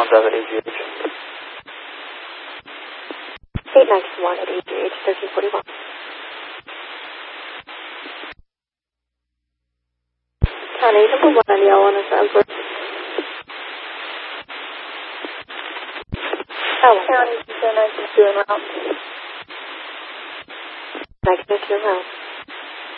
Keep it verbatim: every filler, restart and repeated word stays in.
seven E G H. eight ninety-one at E G H, thirteen forty-one. County number one on yellow on the sound group. Oh, County two nine two two en route. nine two two en route.